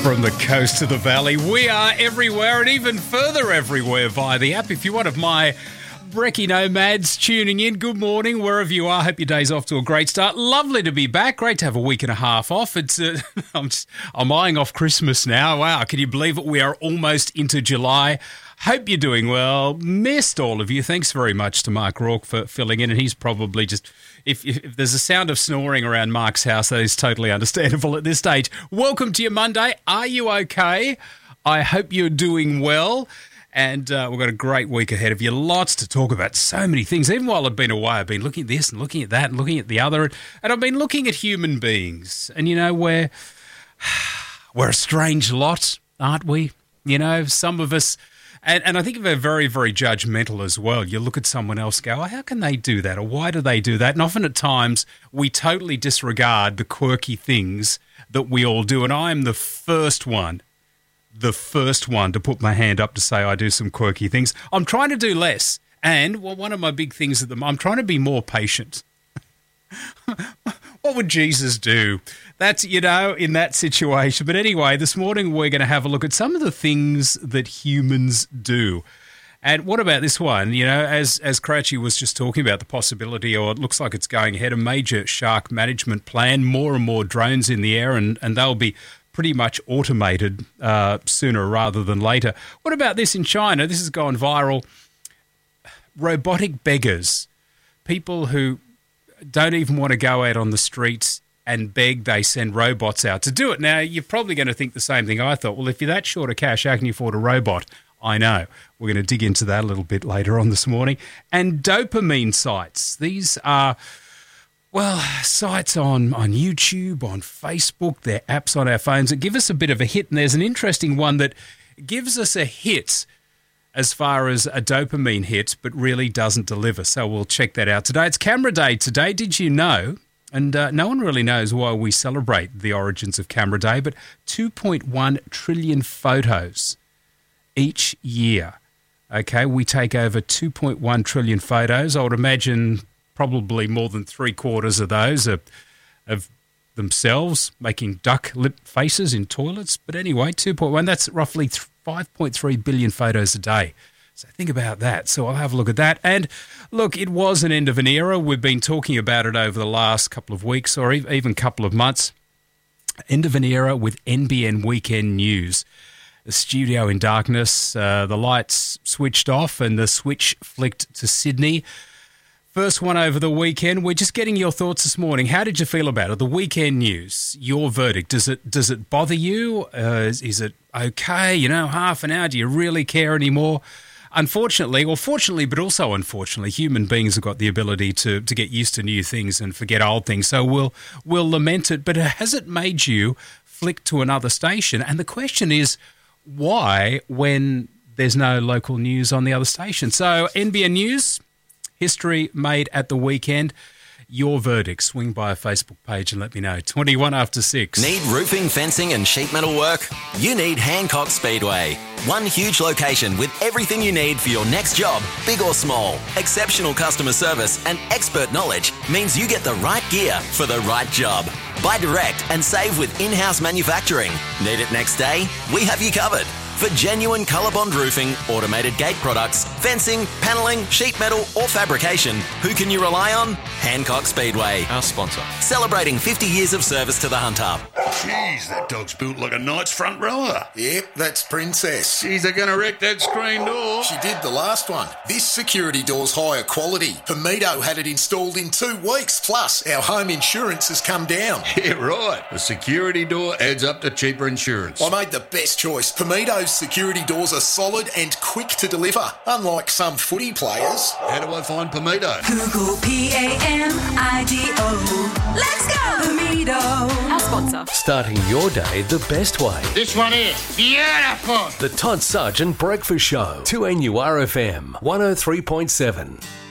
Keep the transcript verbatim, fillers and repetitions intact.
From the coast to the valley, we are everywhere and even further everywhere via the app. If you're one of my Brekkie nomads tuning in, good morning, wherever you are. Hope your day's off to a great start. Lovely to be back. Great to have a week and a half off. It's uh, I'm, just, I'm eyeing off Christmas now. Wow, can you believe it? We are almost into July. Hope you're doing well. Missed all of you. Thanks very much to Mark Rourke for filling in, and he's probably just... If, if, if there's a sound of snoring around Mark's house, that is totally understandable at this stage. Welcome to your Monday. Are you okay? I hope you're doing well. And uh, we've got a great week ahead of you. Lots to talk about. So many things. Even while I've been away, I've been looking at this and looking at that and looking at the other. And I've been looking at human beings. And, you know, we're, we're a strange lot, aren't we? You know, some of us... And, and I think we're very, very judgmental as well. You look at someone else and go, oh, how can they do that? Or why do they do that? And often at times we totally disregard the quirky things that we all do. And I am the first one, the first one to put my hand up to say I do some quirky things. I'm trying to do less. And well, one of my big things at the moment, I'm trying to be more patient. What would Jesus do? That's, you know, in that situation. But anyway, this morning we're going to have a look at some of the things that humans do. And what about this one? You know, as as Crouchy was just talking about the possibility, or it looks like it's going ahead, a major shark management plan, more and more drones in the air, and, and they'll be pretty much automated uh, sooner rather than later. What about this in China? This has gone viral. Robotic beggars, people who don't even want to go out on the streets and beg, they send robots out to do it. Now, you're probably going to think the same thing I thought. Well, if you're that short of cash, how can you afford a robot? I know. We're going to dig into that a little bit later on this morning. And dopamine sites. These are, well, sites on, on YouTube, on Facebook. They're apps on our phones that give us a bit of a hit. And there's an interesting one that gives us a hit as far as a dopamine hit, but really doesn't deliver. So we'll check that out today. It's Camera Day today. Did you know? And uh, no one really knows why we celebrate the origins of Camera Day, but two point one trillion photos each year. Okay, we take over two point one trillion photos. I would imagine probably more than three quarters of those are of themselves making duck lip faces in toilets. But anyway, two point one, that's roughly five point three billion photos a day. So think about that. So I'll have a look at that. And look, it was an end of an era. We've been talking about it over the last couple of weeks or even couple of months. End of an era with N B N Weekend News. The studio in darkness, uh, the lights switched off and the switch flicked to Sydney. First one over the weekend. We're just getting your thoughts this morning. How did you feel about it? The Weekend News, your verdict. Does it does it bother you? Uh, is, is it okay? You know, half an hour, do you really care anymore? Unfortunately, or fortunately, but also unfortunately, human beings have got the ability to, to get used to new things and forget old things. So we'll we'll lament it. But has it made you flick to another station? And the question is, why when there's no local news on the other station? So N B N News, history made at the weekend. Your verdict. Swing by a Facebook page and let me know. twenty-one after six. Need roofing, fencing and sheet metal work? You need Hancock Speedway. One huge location with everything you need for your next job, big or small. Exceptional customer service and expert knowledge means you get the right gear for the right job. Buy direct and save with in-house manufacturing. Need it next day? We have you covered. For genuine ColourBond roofing, automated gate products, fencing, panelling, sheet metal or fabrication, who can you rely on? Hancock Speedway, our sponsor. Celebrating fifty years of service to the Hunter. Jeez, that dog's built like a knight's front rower. Yep, that's Princess. Jeez, they're going to wreck that screen door. She did the last one. This security door's higher quality. Pomito had it installed in two weeks. Plus, our home insurance has come down. Yeah, right. The security door adds up to cheaper insurance. I made the best choice. Pomito's security doors are solid and quick to deliver, unlike some footy players. How do I find Pomito? Google P A M I D O. Let's go, Pomito. Our sponsor. Starting your day the best way. This one is beautiful. The Todd Sargent Breakfast Show. two N U R F M one oh three point seven.